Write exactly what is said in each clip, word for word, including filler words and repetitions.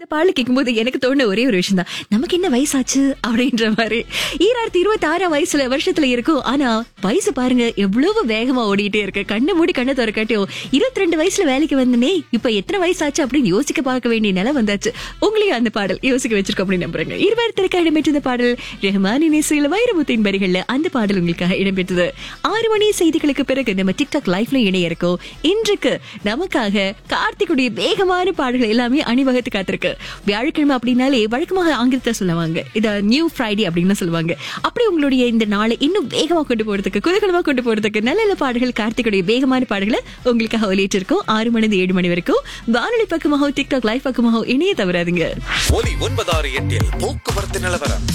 இந்த பாடல கேட்கும்போது எனக்கு தோணுன ஒரே ஒரு விஷயம் தான், நமக்கு என்ன வயசாச்சு அப்படின்ற மாதிரி. ஈராயிரத்தி இருபத்தி ஆறாம் வயசுல வருஷத்துல இருக்கும். ஆனா வயசு பாருங்க எவ்வளவு வேகமா ஓடிட்டே இருக்கு. கண்ணு மூடி கண்ணை திறக்காட்டியும் இருபத்தி ரெண்டு வயசுல வேலைக்கு வந்தனே இப்ப எத்தனை வயசாச்சு அப்படின்னு யோசிக்க பார்க்க வேண்டிய நிலை வந்தாச்சு. உங்களையும் அந்த பாடல் யோசிக்க வச்சிருக்கோம் அப்படின்னு நம்புறேங்க. இருவருத்திற்காக இடம்பெற்ற இந்த பாடல் ரஹ்மானின் இசையில வைரமுத்தின் வரிகள்ல அந்த பாடல் உங்களுக்காக இடம்பெற்றது. ஆறு மணி செய்திகளுக்கு பிறகு நம்ம டிக்டாக் லைவ்ல இணைய இருக்கோம். இன்றைக்கு நமக்காக கார்த்திகுடைய வேகமான பாடல்கள் எல்லாமே அணிவகுத்து காத்திருக்கு. வியாழக்கிழமை அப்படின்னாலே வழக்கமாக ஆங்கிலத்தை சொல்லுவாங்க, இத நியூ ஃப்ரைடே அப்படின்னு சொல்லுவாங்க. அப்படி உங்களுடைய இந்த நாளை இன்னும் வேகமா கொண்டு போறதுக்கு, குதூகலமா கொண்டு போறதுக்கு நல்ல நல்ல பாடல்கள், கார்த்திகுடைய வேகமான பாடல்களை உங்களுக்காக ஒலிட்டு இருக்கும். ஆறு மணி ஏழு மணி வரைக்கும் வானொலி பக்கமாக டிக்டாக் லைவ் பக்கமாக இணைய தவறாதுங்க. ஒலி ஒன்பதாறு எட்டில் போக்குவரத்து நிலவரம்.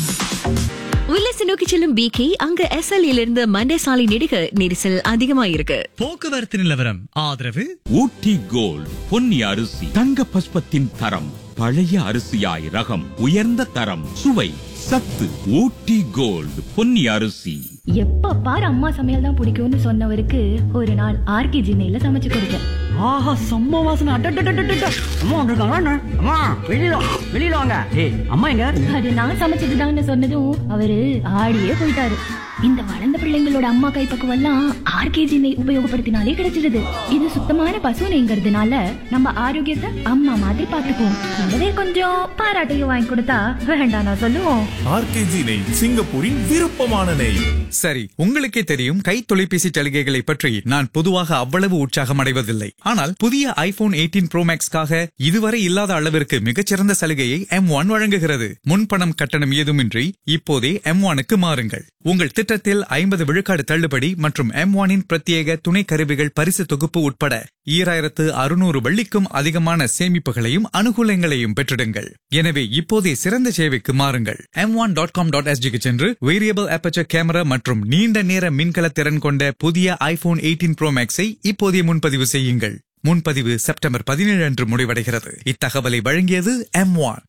உல்லாச நோக்கி செல்லும் பிகே அங்க எஸ்எல்இல இருந்து மண்டே சாலை நெடுக நெரிசல் அதிகமா இருக்கு. போக்குவரத்து நிலவரம் ஆதரவு ஊட்டி கோல்ட் பொன்னி அரிசி, தங்க பஸ்பத்தின் தரம், பழைய அரிசியாய் ரகம், உயர்ந்த தரம், சுவை, சத்து. ஊட்டி கோல்ட் பொன்னி அரிசி. எப்ப பாரு அம்மா சமையல் தான் பிடிக்கும்னு சொன்னவருக்கு ஒரு நாள் ஆர்கே ஜினையில சமைச்சு கொடுத்தேன். ஆஹா, செம்ம வாசனை. அம்மா வந்திருக்காங்க. அம்மா வெளியில வெளியில வாங்க. ஏய் அம்மா எங்க? அது நான் சமைச்சதுதான்னு சொன்னதும் அவரு ஆடியே போயிட்டாரு. இந்த வளர்ந்த பிள்ளைங்களோட அம்மா கைப்பக்குவம் எல்லாம் ஆர்கேஜி நெய் உபயோகப்படுத்தினாலே கிடைச்சிருது. இது சுத்தமான பசு நெய்ங்கிறதுனால நம்ம ஆரோக்கியத்தை அம்மா மாதிரி பாத்துக்குவோம். கூடவே கொஞ்சம் பாராட்டையும் வாங்கி கொடுத்தா வேண்டாம் நான் சொல்லுவோம். ஆர்கேஜி நெய், சிங்கப்பூரின் விருப்பமான நெய். சரி, உங்களுக்கே தெரியும் கை தொலைபேசி சலுகைகளை பற்றி நான் பொதுவாக அவ்வளவு உற்சாகம் அடைவதில்லை. ஆனால் புதிய ஐபோன் எயிட்டீன் ப்ரோ மேக்ஸ்க்காக இதுவரை இல்லாத அளவிற்கு மிகச்சிறந்த சலுகையை எம் ஒன் வழங்குகிறது. முன்பணம் கட்டணம் ஏதுமின்றி இப்போதே எம் ஒனுக்கு மாறுங்கள். உங்கள் திட்டத்தில் ஐம்பது விழுக்காடு தள்ளுபடி மற்றும் எம் ஒனின் பிரத்யேக துணை கருவிகள் பரிசு தொகுப்பு உட்பட ஈராயிரத்து அறுநூறு வெள்ளிக்கும் அதிகமான சேமிப்புகளையும் அனுகூலங்களையும் பெற்றிடுங்கள். எனவே இப்போதே சிறந்த சேவைக்கு மாறுங்கள். M one dot com dot எஸ்ஜிக்கு சென்று வேரியபிள் அப்பேச்சர் கேமரா மற்றும் நீண்ட நேர மின்கல திறன் கொண்ட புதிய ஐபோன் எயிட்டீன் ப்ரோ மேக்ஸை இப்போதே முன்பதிவு செய்யுங்கள். முன்பதிவு செப்டம்பர் பதினேழு அன்று முடிவடைகிறது. இத்தகவலை வழங்கியது எம் ஒன்.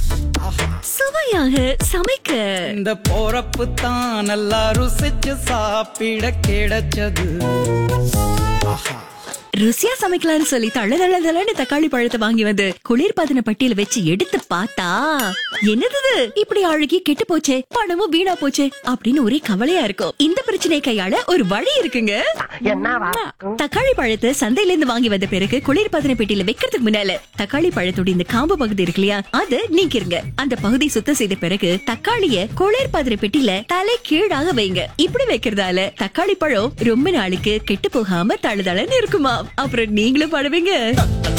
சுவையாக சமைக்க இந்த போறப்பு தான் நல்லா ருசிச்சு சாப்பிட கிடைச்சது. ருசியா சமைக்கலாம்னு சொல்லி தள்ள தள்ள தள்ளன்னு தக்காளி பழத்தை வாங்கி வந்து குளிர்பதன பட்டியல வச்சு எடுத்து பார்த்தா என்னது இப்படி அழுகி கெட்டு போச்சே, பணமும் வீணா போச்சே அப்படின்னு ஒரே கவலையா இருக்கும். இந்த பிரச்சனையை கையாள ஒரு வழி இருக்குங்க. தக்காளி பழத்தை சந்தையில இருந்து வாங்கி வந்த பிறகு குளிர்பதன பெட்டியில வைக்கிறதுக்கு முன்னால தக்காளி பழத்தோட இந்த காம்பு பகுதி இருக்கு இல்லையா, அது நீக்கிருங்க. அந்த பகுதி சுத்தம் செய்த பிறகு தக்காளிய குளிர்பதன பெட்டியில தலை கீழாக வைங்க. இப்படி வைக்கிறதால தக்காளி பழம் ரொம்ப நாளைக்கு கெட்டு போகாம தழுதளன்னு இருக்குமா. அப்புறம் நீங்களும் படுவீங்க.